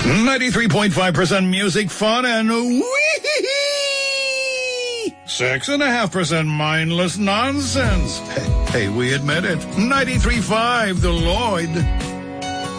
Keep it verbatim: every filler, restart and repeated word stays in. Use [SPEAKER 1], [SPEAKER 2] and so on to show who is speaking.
[SPEAKER 1] ninety-three point five percent music, fun, and wee six and a half percent mindless nonsense. Hey, hey, we admit it. ninety-three point five, the Lloyd.